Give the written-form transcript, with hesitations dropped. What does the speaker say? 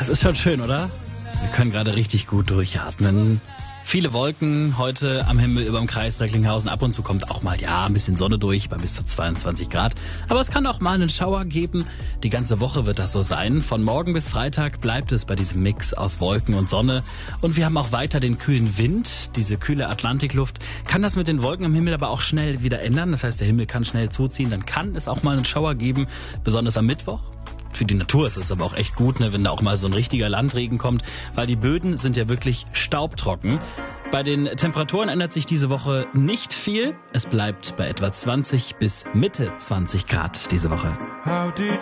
Das ist schon schön, oder? Wir können gerade richtig gut durchatmen. Viele Wolken heute am Himmel über dem Kreis Recklinghausen. Ab und zu kommt auch mal, ein bisschen Sonne durch bei bis zu 22 Grad. Aber es kann auch mal einen Schauer geben. Die ganze Woche wird das so sein. Von morgen bis Freitag bleibt es bei diesem Mix aus Wolken und Sonne. Und wir haben auch weiter den kühlen Wind, diese kühle Atlantikluft. Kann das mit den Wolken am Himmel aber auch schnell wieder ändern. Das heißt, der Himmel kann schnell zuziehen. Dann kann es auch mal einen Schauer geben, besonders am Mittwoch. Für die Natur ist es aber auch echt gut, wenn da auch mal so ein richtiger Landregen kommt, weil die Böden sind ja wirklich staubtrocken. Bei den Temperaturen ändert sich diese Woche nicht viel. Es bleibt bei etwa 20 bis Mitte 20 Grad diese Woche. How did